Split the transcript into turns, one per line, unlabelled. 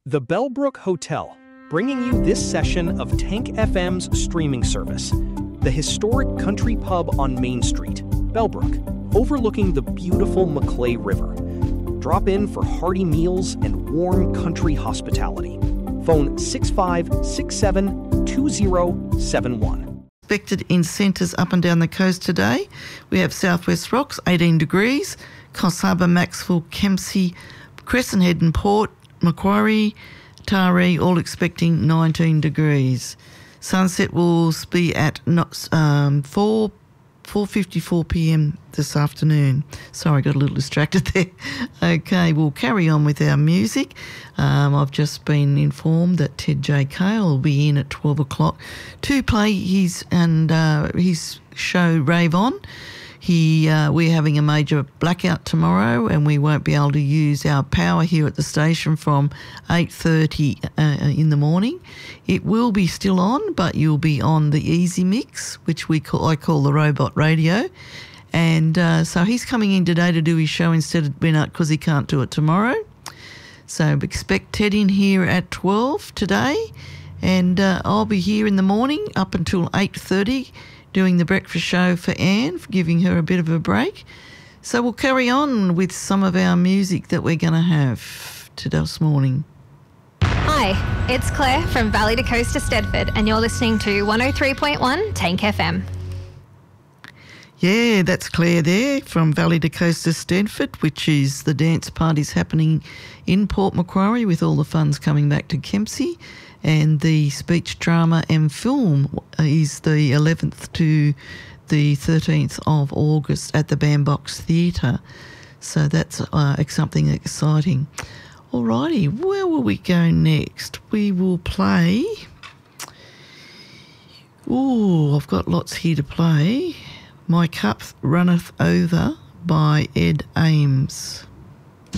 The Bellbrook Hotel, bringing you this session of Tank FM's streaming service. The historic country pub on Main Street, Bellbrook, overlooking the beautiful Maclay River. Drop in for hearty meals and warm country hospitality. Phone 6567-2071.
Expected in centres up and down the coast today. We have Southwest Rocks, 18 degrees, Coffs Harbour, Maxwell, Kempsey, Crescent Head and Port, Macquarie, Taree, all expecting 19 degrees. Sunset will be at 4:54 p.m. this afternoon. Sorry, got a little distracted there. Okay, we'll carry on with our music. I've just been informed that Ted J. Cale will be in at 12 o'clock to play his show Rave On. We're having a major blackout tomorrow and we won't be able to use our power here at the station from 8:30 in the morning. It will be still on, but you'll be on the Easy Mix, which I call the robot radio. And so he's coming in today to do his show instead of being out because he can't do it tomorrow. So expect Ted in here at 12 today, and I'll be here in the morning up until 8:30. Doing the breakfast show for Anne, giving her a bit of a break. So we'll carry on with some of our music that we're going to have today this morning.
Hi, it's Claire from Valley to Coast to Stedford, and you're listening to 103.1 Tank FM.
Yeah, that's Claire there from Valley to Coast to Stedford, which is the dance parties happening in Port Macquarie with all the funds coming back to Kempsey. And the speech, drama and film is the 11th to the 13th of August at the Bandbox Theatre. So that's something exciting. Alrighty, where will we go next? We will play... Ooh, I've got lots here to play. My Cup Runneth Over by Ed Ames.